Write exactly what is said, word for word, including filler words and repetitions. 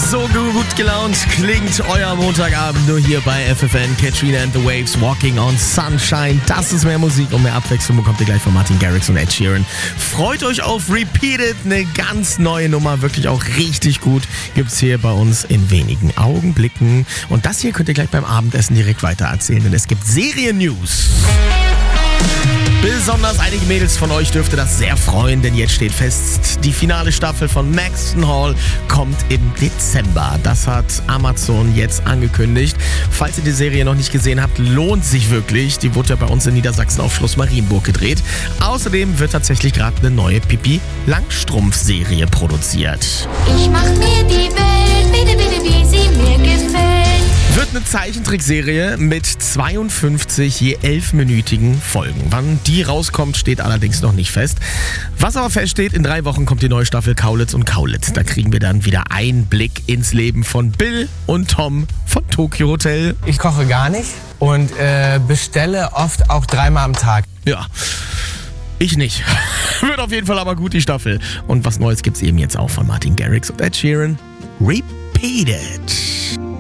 So gut gelaunt klingt euer Montagabend nur hier bei F F N. Katrina and the Waves, Walking on Sunshine. Das ist mehr Musik und mehr Abwechslung bekommt ihr gleich von Martin Garrix und Ed Sheeran. Freut euch auf Repeated, eine ganz neue Nummer, wirklich auch richtig gut. Gibt's hier bei uns in wenigen Augenblicken. Und das hier könnt ihr gleich beim Abendessen direkt weiter erzählen, denn es gibt Serien-News. Besonders einige Mädels von euch dürfte das sehr freuen, denn jetzt steht fest, die finale Staffel von Maxton Hall kommt im Dezember. Das hat Amazon jetzt angekündigt. Falls ihr die Serie noch nicht gesehen habt, lohnt sich wirklich. Die wurde ja bei uns in Niedersachsen auf Schloss Marienburg gedreht. Außerdem wird tatsächlich gerade eine neue Pippi Langstrumpf-Serie produziert. Ich mach mir die Welt, bitte, bitte, wie sie mir gefällt. Wird eine Zeichentrickserie mit zweiundfünfzig je elfminütigen Folgen. Wann die rauskommt, steht allerdings noch nicht fest. Was aber feststeht, in drei Wochen kommt die neue Staffel Kaulitz und Kaulitz. Da kriegen wir dann wieder einen Blick ins Leben von Bill und Tom von Tokyo Hotel. Ich koche gar nicht und äh, bestelle oft auch dreimal am Tag. Ja, ich nicht. Wird auf jeden Fall aber gut, die Staffel. Und was Neues gibt's eben jetzt auch von Martin Garrix und Ed Sheeran. Repeated.